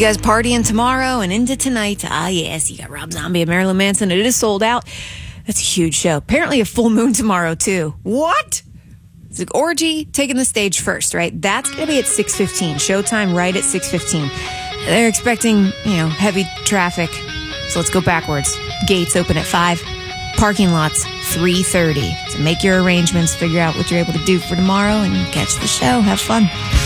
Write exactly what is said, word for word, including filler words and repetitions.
guys partying tomorrow and into tonight? Ah, yes, you got Rob Zombie and Marilyn Manson. It is sold out. That's a huge show. Apparently a full moon tomorrow, too. What? It's like Orgy taking the stage first, right? That's going to be at six fifteen. Showtime right at six fifteen. They're expecting, you know, heavy traffic. So let's go backwards. Gates open at five. Parking lots, three thirty. So make your arrangements, figure out what you're able to do for tomorrow, and catch the show. Have fun.